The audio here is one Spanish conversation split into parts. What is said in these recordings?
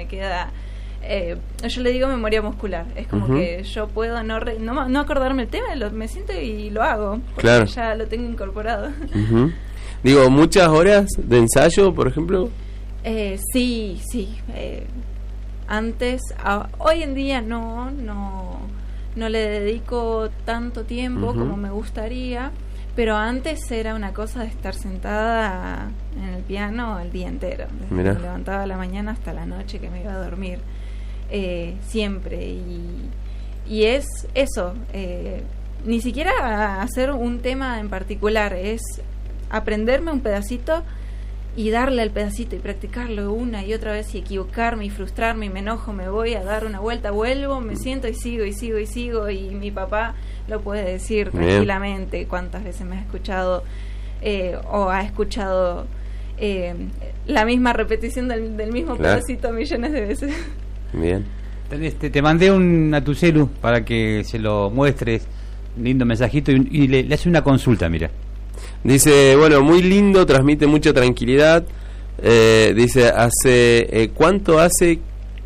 me queda... yo le digo memoria muscular. Es como que yo puedo no acordarme el tema, me siento y lo hago. Porque ya lo tengo incorporado. Digo, ¿muchas horas de ensayo, por ejemplo? Sí. Antes, hoy en día no le dedico tanto tiempo como me gustaría, pero antes era una cosa de estar sentada en el piano el día entero. Desde que me levantaba a la mañana hasta la noche que me iba a dormir. Siempre. Y es eso, ni siquiera hacer un tema en particular, es aprenderme un pedacito y darle al pedacito y practicarlo una y otra vez y equivocarme y frustrarme y me enojo, me voy a dar una vuelta, vuelvo, me siento y sigo y mi papá lo puede decir tranquilamente cuántas veces me ha escuchado o ha escuchado la misma repetición del mismo pedacito millones de veces. Bien. Te mandé a tu celu para que se lo muestres, un lindo mensajito y le hace una consulta, mira. Dice, bueno, muy lindo, transmite mucha tranquilidad. Dice, ¿cuándo hace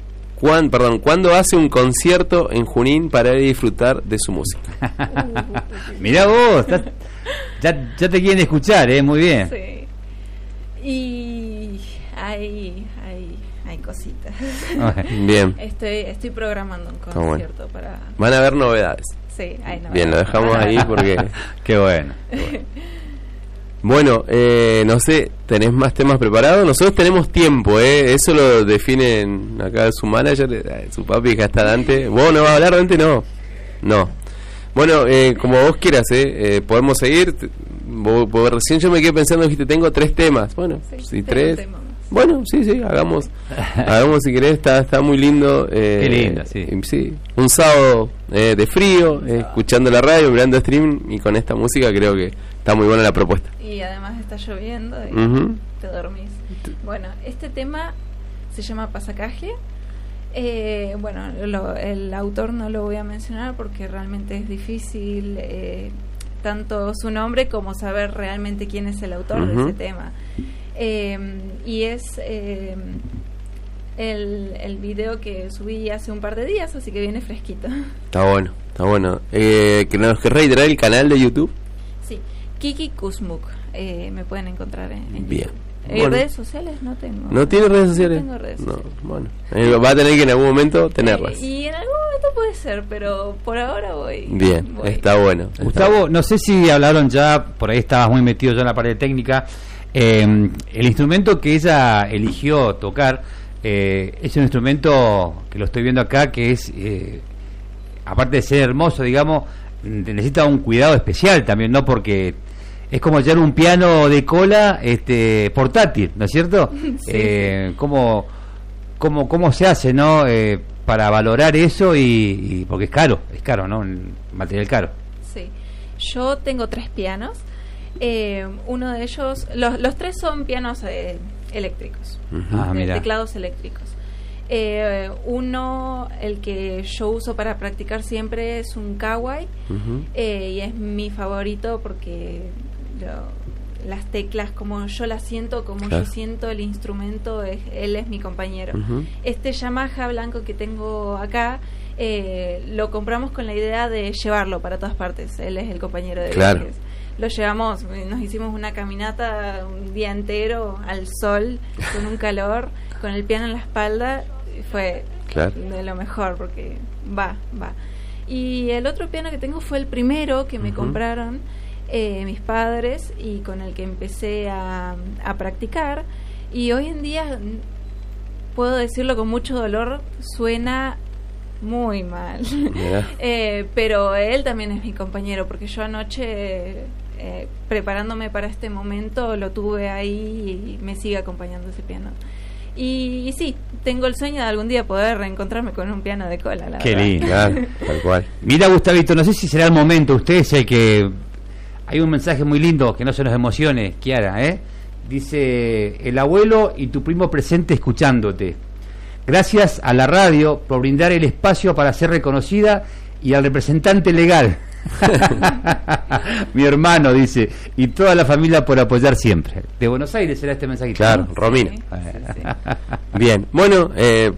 un concierto en Junín para ir a disfrutar de su música? Mirá vos, ya te quieren escuchar, muy bien. Sí. Y hay cositas. Bien. Estoy programando un concierto para... Van a haber novedades. Sí, hay novedades. Bien, lo dejamos ahí porque... Qué bueno. Bueno, no sé, ¿tenés más temas preparados? Nosotros tenemos tiempo, eso lo definen acá su manager, su papi, que está Dante. ¿Vos no vas a hablar, Dante? No. Bueno, como vos quieras, podemos seguir. Vos recién yo me quedé pensando, dijiste, tengo 3 temas. Bueno, si 3... Bueno, sí, hagamos si querés, está muy lindo. Qué lindo, sí. Un sábado de frío, escuchando la radio, mirando streaming y con esta música creo que está muy buena la propuesta. Y además está lloviendo y te dormís. Bueno, este tema se llama Pasacaje. Bueno, el autor no lo voy a mencionar porque realmente es difícil tanto su nombre como saber realmente quién es el autor de ese tema. Y es el video que subí hace un par de días, así que viene fresquito. Está bueno. ¿Que nos querés reiterar el canal de YouTube? Sí, Kiki Kusmuk. Me pueden encontrar en Bien. YouTube. Bueno. ¿Redes sociales? No tengo. ¿No tiene redes sociales? No tengo redes sociales. Bueno. Va a tener que en algún momento tenerlas. Y en algún momento puede ser, pero por ahora voy. Bien, está bueno. Gustavo, no sé si hablaron ya, por ahí estabas muy metido ya en la parte técnica. El instrumento que ella eligió tocar es un instrumento que lo estoy viendo acá, que es, aparte de ser hermoso, digamos, necesita un cuidado especial también, ¿no? Porque es como llevar un piano de cola portátil, ¿no es cierto? Sí. ¿Cómo se hace, no? Para valorar eso y porque es caro, ¿no? Un material caro. Sí. Yo tengo 3 pianos. Uno de ellos, los 3 son pianos eléctricos, teclados eléctricos. Uno, el que yo uso para practicar siempre, es un Kawai, y es mi favorito porque las teclas, como yo las siento, como yo siento el instrumento, él es mi compañero. Este Yamaha blanco que tengo acá, lo compramos con la idea de llevarlo para todas partes. Él es el compañero de viajes. Lo llevamos, nos hicimos una caminata un día entero al sol, con un calor, con el piano en la espalda. Fue de lo mejor porque va. Y el otro piano que tengo fue el primero que me compraron mis padres y con el que empecé a practicar. Y hoy en día, puedo decirlo con mucho dolor, suena muy mal. Pero él también es mi compañero, porque yo anoche, preparándome para este momento, lo tuve ahí y me sigue acompañando ese piano. Y sí, tengo el sueño de algún día poder reencontrarme con un piano de cola, la verdad. Qué lindo, tal cual. Mira, Gustavito, no sé si será el momento, usted sé que hay un mensaje muy lindo, que no se nos emocione, Kiara, dice: el abuelo y tu primo presente escuchándote. Gracias a la radio por brindar el espacio para ser reconocida y al representante legal. Mi hermano, dice, y toda la familia por apoyar siempre. De Buenos Aires será este mensajito. Claro, Romina. Sí. Bien, bueno,